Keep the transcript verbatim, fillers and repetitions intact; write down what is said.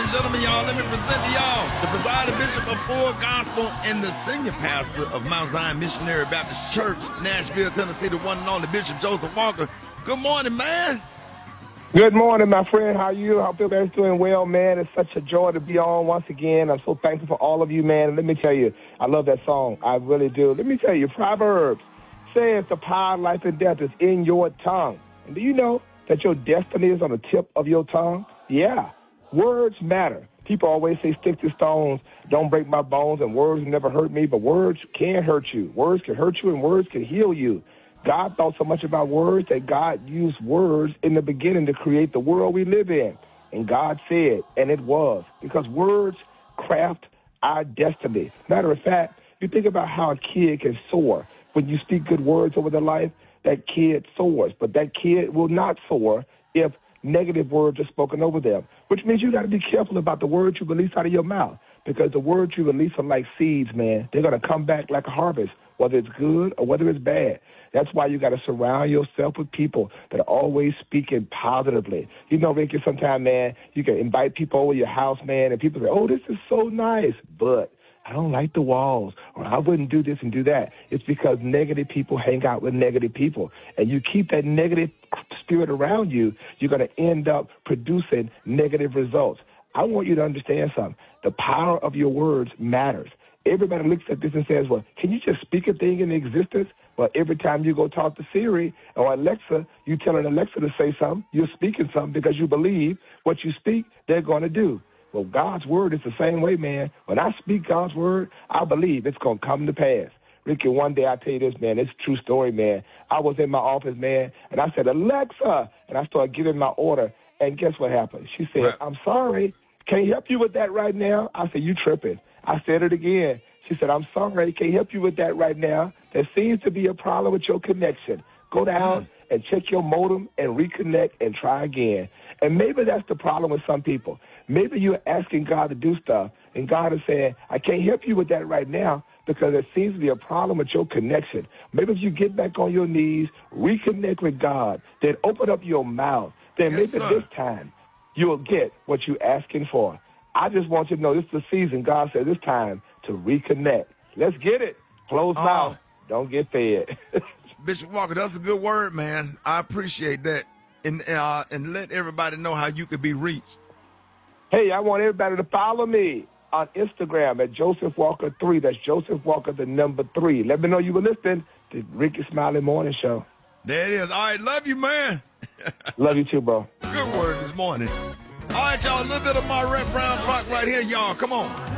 and gentlemen, y'all, let me present to y'all the presiding bishop of Full Gospel and the senior pastor of Mount Zion Missionary Baptist Church, Nashville, Tennessee, the one and only Bishop Joseph Walker. Good morning, man. Good morning, my friend. How are you? I hope everybody's doing well, man. It's such a joy to be on once again. I'm so thankful for all of you, man. And let me tell you, I love that song. I really do. Let me tell you, Proverbs says the power of life and death is in your tongue. And do you know that your destiny is on the tip of your tongue? Yeah. Words matter. People always say, stick to stones, don't break my bones, and words never hurt me, but words can hurt you. Words can hurt you, and words can heal you. God thought so much about words that God used words in the beginning to create the world we live in. And God said, and it was, because words craft our destiny. Matter of fact, you think about how a kid can soar. When you speak good words over their life, that kid soars, but that kid will not soar if negative words are spoken over them, which means you got to be careful about the words you release out of your mouth, because the words you release are like seeds, man. They're going to come back like a harvest, whether it's good or whether it's bad. That's why you got to surround yourself with people that are always speaking positively. You know, Ricky, sometimes, man, you can invite people over your house, man, and people say, oh, this is so nice, but I don't like the walls, or I wouldn't do this and do that. It's because negative people hang out with negative people, and you keep that negative spirit around you, you're going to end up producing negative results. I want you to understand something. The power of your words matters. Everybody looks at this and says, well, can you just speak a thing into existence? Well, every time you go talk to Siri or Alexa, you tell an Alexa to say something, you're speaking something because you believe what you speak, they're going to do. Well, God's word is the same way, man. When I speak God's word, I believe it's going to come to pass. Ricky, one day I tell you this, man, it's a true story, man. I was in my office, man, and I said, Alexa, and I started giving my order, and guess what happened? She said, I'm sorry, can't help you with that right now. I said, you tripping. I said it again. She said, I'm sorry, can't help you with that right now. There seems to be a problem with your connection. Go down and check your modem and reconnect and try again. And maybe that's the problem with some people. Maybe you're asking God to do stuff, and God is saying, I can't help you with that right now because there seems to be a problem with your connection. Maybe if you get back on your knees, reconnect with God, then open up your mouth, then Yes, maybe sir. this time you'll get what you're asking for. I just want you to know this is the season. God said it's time to reconnect. Let's get it. Close Oh. mouth. Don't get fed. Bishop Walker, that's a good word, man. I appreciate that. And uh, and let everybody know how you could be reached. Hey, I want everybody to follow me on Instagram at Joseph Walker three. That's Joseph Walker, the number three. Let me know you were listening to Ricky Smiley Morning Show. There it is. All right, love you, man. Love you too, bro. Good word this morning. All right, y'all, a little bit of my Red Brown Clock right here, y'all. Come on.